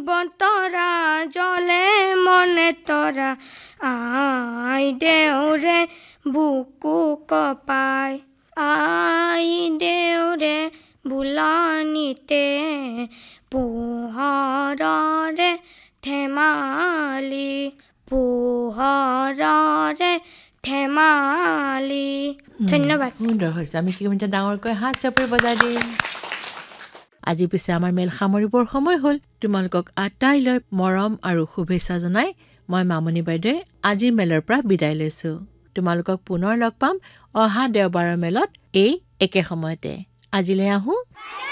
বতৰা জলে মনে তৰা আই দেউৰে বুকু কপাই আই দেউৰে বুলনিতে পোহৰৰে ধেমালি পোহৰৰে ধেমালি ধন্যবাদ সুন্দৰ হৈছে আমি কি মিনিট ডাঙৰকৈ হাত চাপৰি বজাই দিম আজি পিছে আমাৰ মেল সামৰিবৰ সময় হ'ল তোমালোকক আটাইলৈ মৰম আৰু শুভেচ্ছা জনাই মই মামনি বাইদেৱে আজি মেলৰ পৰা বিদায় লৈছো তোমালোকক পুনৰ লগ পাম অহা দেওবাৰৰ মেলত এই একে সময়তে আজিলৈ আহো